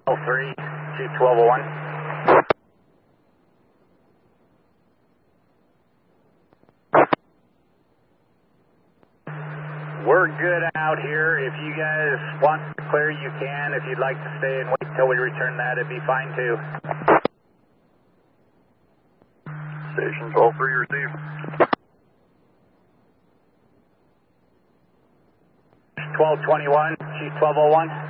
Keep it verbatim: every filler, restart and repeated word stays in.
three, Chief twelve oh one. We're good out here. If you guys want to clear, you can. If you'd like to stay and wait till we return that, it'd be fine too. Station twelve three, received. twelve twenty-one, Chief twelve oh one.